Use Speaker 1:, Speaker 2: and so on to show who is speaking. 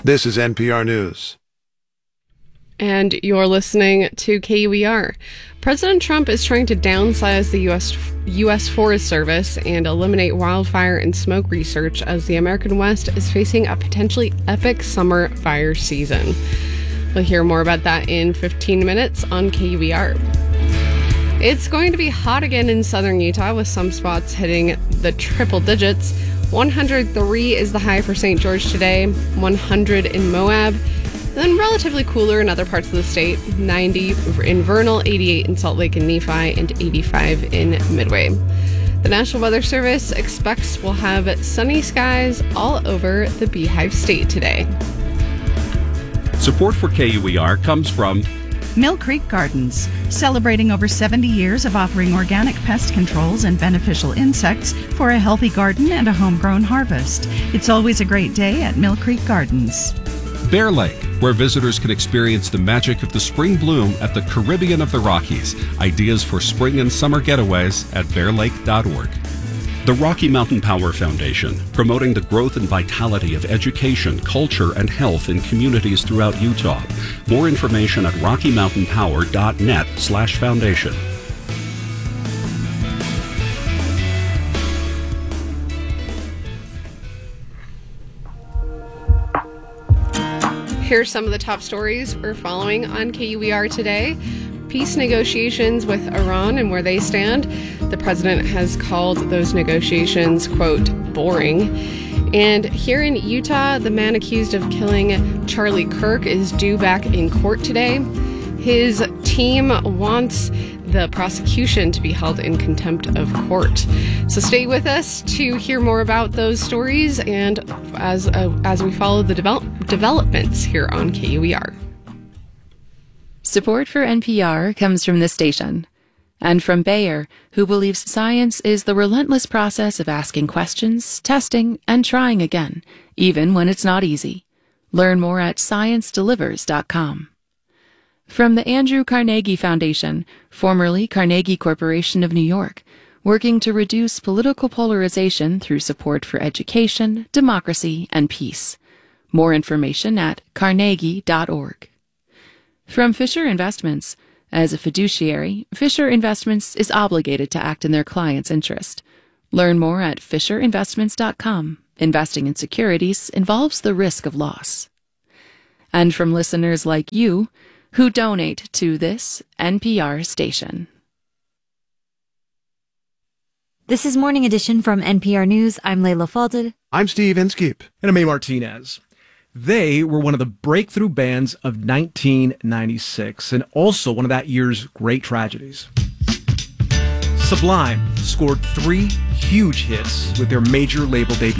Speaker 1: This is NPR News.
Speaker 2: And you're listening to KUER. President Trump is trying to downsize the U.S. Forest Service and eliminate wildfire and smoke research as the American West is facing a potentially epic summer fire season. We'll hear more about that in 15 minutes on KUER. It's going to be hot again in southern Utah, with some spots hitting the triple digits. 103 is the high for St. George today, 100 in Moab, then relatively cooler in other parts of the state, 90 in Vernal, 88 in Salt Lake and Nephi, and 85 in Midway. The National Weather Service expects we'll have sunny skies all over the Beehive State today.
Speaker 3: Support for KUER comes from
Speaker 4: Mill Creek Gardens, celebrating over 70 years of offering organic pest controls and beneficial insects for a healthy garden and a homegrown harvest. It's always a great day at Mill Creek Gardens.
Speaker 3: Bear Lake, where visitors can experience the magic of the spring bloom at the Caribbean of the Rockies. Ideas for spring and summer getaways at bearlake.org. The Rocky Mountain Power Foundation, promoting the growth and vitality of education, culture, and health in communities throughout Utah. More information at rockymountainpower.net/foundation.
Speaker 2: Here's some of the top stories we're following on KUER today. Peace negotiations with Iran and where they stand. The president has called those negotiations, quote, boring. And here in Utah, the man accused of killing Charlie Kirk is due back in court today. His team wants the prosecution to be held in contempt of court. So stay with us to hear more about those stories and as we follow the developments here on KUER.
Speaker 5: Support for NPR comes from this station and from Bayer, who believes science is the relentless process of asking questions, testing, and trying again, even when it's not easy. Learn more at sciencedelivers.com. From the Andrew Carnegie Foundation, formerly Carnegie Corporation of New York, working to reduce political polarization through support for education, democracy, and peace. More information at carnegie.org. From Fisher Investments. As a fiduciary, Fisher Investments is obligated to act in their client's interest. Learn more at fisherinvestments.com. Investing in securities involves the risk of loss. And from listeners like you, who donate to this NPR station.
Speaker 6: This is Morning Edition from NPR News. I'm Layla Falded.
Speaker 1: I'm Steve Inskeep.
Speaker 7: And I'm A. Martinez. They were one of the breakthrough bands of 1996 and also one of that year's great tragedies. Sublime scored 3 huge hits with their major label debut.